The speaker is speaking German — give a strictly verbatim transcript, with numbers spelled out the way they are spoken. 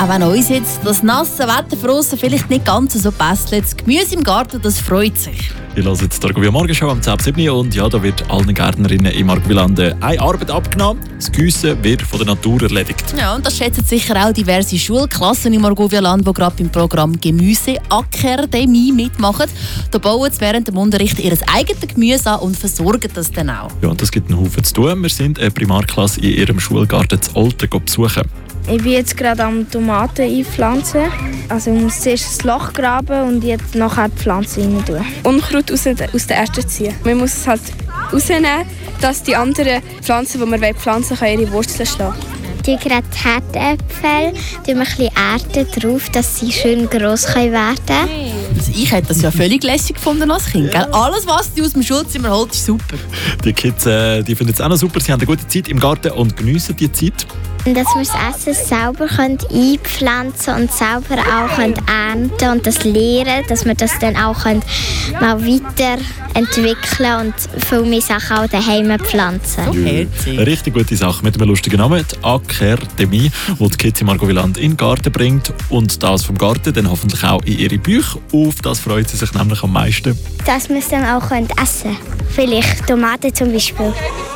Auch wenn uns jetzt das nasse Wetter draussen vielleicht nicht ganz so passt, das Gemüse im Garten, das freut sich. Ich höre jetzt die Argovia Morgenschau am zehn Uhr sieben und ja, da wird allen Gärtnerinnen im Argovillande eine Arbeit abgenommen. Das Giessen wird von der Natur erledigt. Ja, und das schätzen sicher auch diverse Schulklassen im Argovia-Land, die gerade beim Programm Gemüseakademie mitmachen. Da bauen sie während dem Unterricht ihr eigenes Gemüse an und versorgen das dann auch. Ja, und das gibt einen Haufen zu tun. Wir sind eine Primarklasse in ihrem Schulgarten zu Olten besuchen. Ich bin jetzt gerade am Tomaten einpflanzen. Also ich muss zuerst ein Loch graben und jetzt nachher die Pflanze rein tun. Unkraut aus der, aus der Erde ziehen. Man muss es halt rausnehmen, dass die anderen Pflanzen, die man pflanzen will, ihre Wurzeln schlagen. Die gerade Herdäpfel, tun wir ein bisschen Erde drauf, dass sie schön gross werden können. Also ich hätte das ja völlig lässig gefunden als Kind. Gell? Alles, was du aus dem Schulzimmer holst, ist super. Die Kids äh, die finden es auch noch super. Sie haben eine gute Zeit im Garten und geniessen die Zeit. Dass wir das Essen selber einpflanzen können und selber auch ernten können und das lernen, dass wir das dann auch mal weiterentwickeln können und viel mehr Sachen auch daheim pflanzen. So herzig. Eine richtig gute Sache mit einem lustigen Namen, die Akademie, die die Kids im Argovillande in den Garten bringt und das vom Garten dann hoffentlich auch in ihre Bücher. Auf das freut sie sich nämlich am meisten. Dass wir es dann auch essen können. Vielleicht Tomaten zum Beispiel.